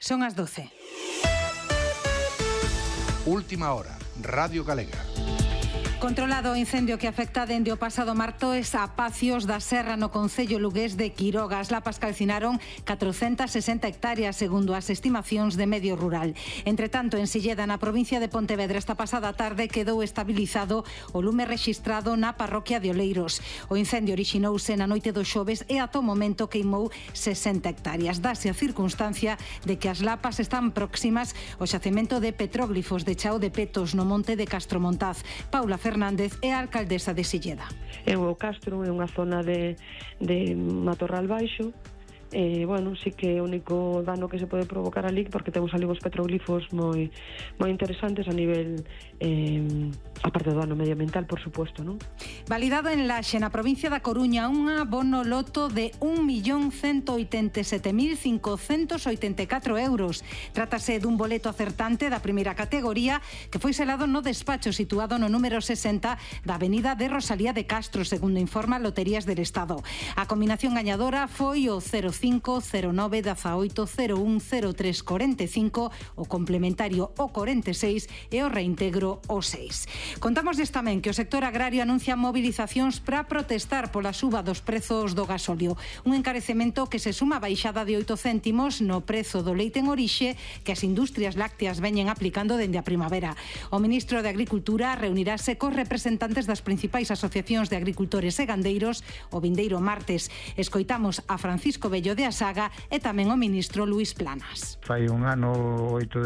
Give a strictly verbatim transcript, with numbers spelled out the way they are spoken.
Son as doce. Última hora, Radio Galega. Controlado o incendio que afecta dende o pasado martes a Pacios da Serra no concello lugués de Quiroga. As lapas calcinaron catrocentas sesenta hectáreas, segundo as estimacións de Medio Rural. Entre tanto, en Silleda, na provincia de Pontevedra, esta pasada tarde quedou estabilizado o lume rexistrado na parroquia de Oleiros. O incendio orixinouse na noite do xoves e ata o momento queimou sesenta hectáreas. Dase a circunstancia de que as lapas están próximas ao xacemento de petróglifos de Chao de Petos no monte de Castromontaz. Paula Fernández é a alcaldesa de Silleda. É o Castro, é unha zona de, de matorral baixo. E, bueno, sí que é o único dano que se pode provocar ali, porque temos ali os petroglifos moi moi interesantes a nivel eh, aparte do dano medioambiental, por suposto, non? Validado en Laxe, na provincia da Coruña, un abono loto de un millón ciento oitenta e sete mil cincocentos oitenta e catro euros. Trátase dun boleto acertante da primeira categoría que foi selado no despacho situado no número sesenta da avenida de Rosalía de Castro, segundo informa Loterías del Estado. A combinación gañadora foi o cero cinco cero nove dezaoito cero un cero tres cuarenta e cinco, o complementario o cuarenta e seis e o reintegro o seis. Contamos tamén que o sector agrario anuncia movilizacións para protestar pola suba dos prezos do gasóleo, un encarecemento que se suma a baixada de oito céntimos no prezo do leite en orixe que as industrias lácteas veñen aplicando dende a primavera. O ministro de Agricultura reunirase cos representantes das principais asociacións de agricultores e gandeiros o vindeiro martes. Escoitamos a Francisco Bello de Asaga e tamén o ministro Luís Planas. Fai un ano, oito de